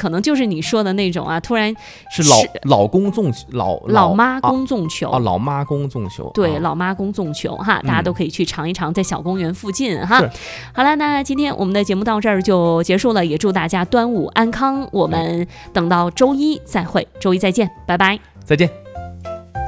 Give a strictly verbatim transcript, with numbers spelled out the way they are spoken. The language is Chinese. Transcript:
可能就是你说的那种啊，突然是老老公纵老老妈公纵球啊，老妈公纵球， 对， 啊、 老妈公纵球哈，大家都可以去尝一尝，在小公园附近哈。好了，那今天我们的节目到这儿就结束了，也祝大家端午安康，我们等到周一再会，周一再见，拜拜， 再见。